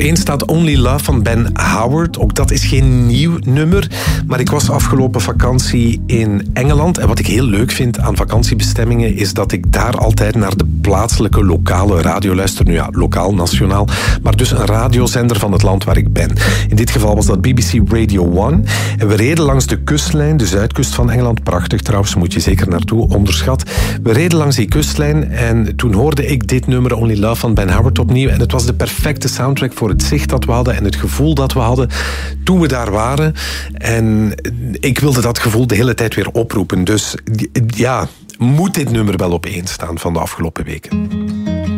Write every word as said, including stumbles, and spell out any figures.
één staat Only Love van Ben Howard. Ook dat is geen nieuw nummer. Maar ik was afgelopen vakantie in Engeland. En wat ik heel leuk vind aan vakantiebestemmingen is dat ik daar altijd naar de plaatselijke lokale radio luister. Nu ja, lokaal, nationaal. Maar dus een radiozender van het land waar ik ben. In dit geval was dat B B C Radio één. En we reden langs de kustlijn, de zuidkust van Engeland. Prachtig trouwens, moet je zeker naartoe, onderschat. We reden langs die kustlijn en toen hoorde ik dit nummer Only Love van Ben Howard opnieuw. En het was de perfecte soundtrack voor het zicht dat we hadden en het gevoel dat we hadden toen we daar waren. En ik wilde dat gevoel de hele tijd weer oproepen. Dus ja, moet dit nummer wel op één staan van de afgelopen weken.